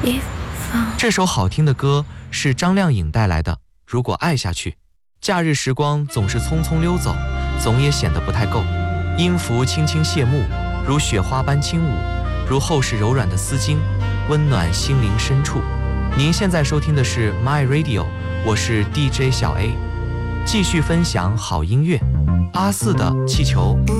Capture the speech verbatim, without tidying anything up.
这首好听的歌是张靓颖带来的《如果爱下去》。假日时光总是匆匆溜走，总也显得不太够。音符轻轻谢幕，如雪花般轻舞，如厚实柔软的丝巾，温暖心灵深处。您现在收听的是 My Radio， 我是 D J 小 A， 继续分享好音乐。阿四的气球。